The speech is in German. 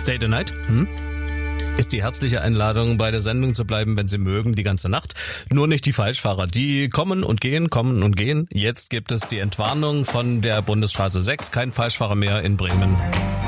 Stay the night? Ist die herzliche Einladung, bei der Sendung zu bleiben, wenn Sie mögen, die ganze Nacht. Nur nicht die Falschfahrer. Die kommen und gehen, kommen und gehen. Jetzt gibt es die Entwarnung von der Bundesstraße 6. Kein Falschfahrer mehr in Bremen.